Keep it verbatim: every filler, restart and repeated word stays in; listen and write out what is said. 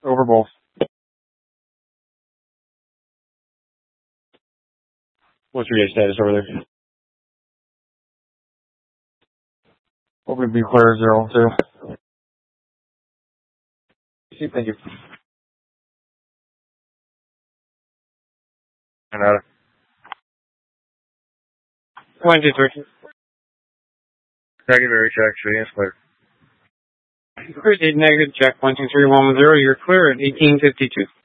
Over both. What's your status over there? Open be clear zero two. Thank you. Another. One, two, three. Secondary check, shooting is clear. Clear, negative, check, one, two, three, one, one, zero, you're clear at eighteen fifty-two.